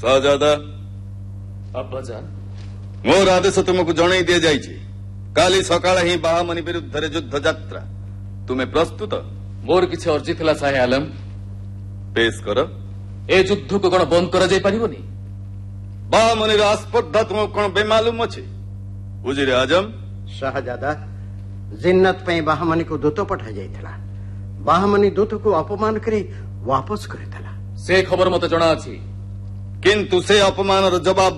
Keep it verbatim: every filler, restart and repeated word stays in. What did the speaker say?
शाहजादा अब्बाजान मोर आदेश तुमको जणई दिया जाइए काली सकाळ ही बाहामनी विरुद्ध युद्ध यात्रा तुम्हें प्रस्तुत मोर किसी अर्जी थिला शाहे आलम पेश कर ए युद्ध को कौन बंद करा जाई परिबनी बाहामनी आस्पर्धा तुमको कौन बेमालूम अच्छे उजिर आजम शाहजादा जिन्नत पे बाहामनी को दूत पठा जाइथिला बाहामनी दूत को अपमान करी वापस करितला से खबर मते जणा अछि किंतु से अपमान जवाब